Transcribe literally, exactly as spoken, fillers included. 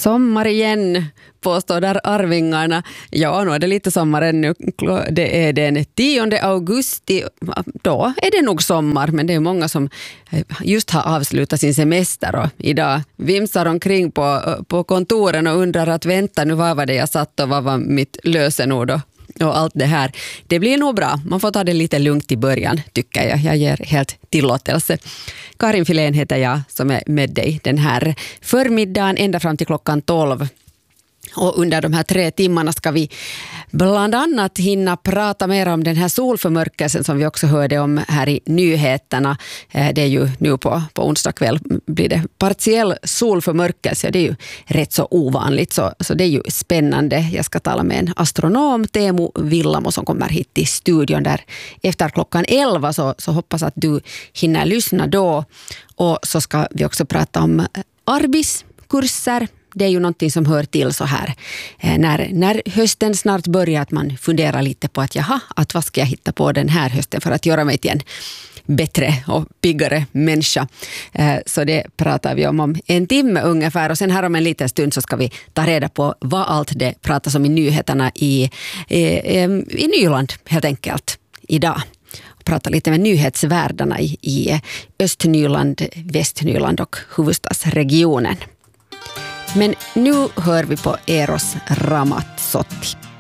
Sommar igen, påstår där Arvingarna. Ja, nu är det lite sommar ännu. Det är den tionde augusti. Då är det nog sommar, men det är många som just har avslutat sin semester och idag vimsar omkring på, på kontoren och undrar att vänta, nu vad var det jag satt och vad var mitt lösenord och och allt det här. Det blir nog bra. Man får ta det lite lugnt i början, tycker jag. Jag ger helt tillåtelse. Karin Filén heter jag som är med dig den här förmiddagen ända fram till klockan tolv. Och under de här tre timmarna ska vi bland annat hinna prata mer om den här solförmörkelsen som vi också hörde om här i nyheterna. Det är ju nu på, på onsdag kväll blir det partiell solförmörkelse. Det är ju rätt så ovanligt, så, så det är ju spännande. Jag ska tala med en astronom, Teemu Villamo, som kommer hit till studion där efter klockan elva. Så, så hoppas att du hinner lyssna då. Och så ska vi också prata om arbetskurser. Det är ju någonting som hör till så här. När, när hösten snart börjar, att man funderar lite på att jaha, att vad ska jag hitta på den här hösten för att göra mig till en bättre och piggare människa. Så det pratar vi om om en timme ungefär. Och sen här om en liten stund så ska vi ta reda på vad allt det pratas om i nyheterna i, i, i Nyland helt enkelt idag. Prata lite med nyhetsvärdarna i, i Östnyland, Västnyland och huvudstadsregionen. Men nu hör vi på Eros Ramazzotti.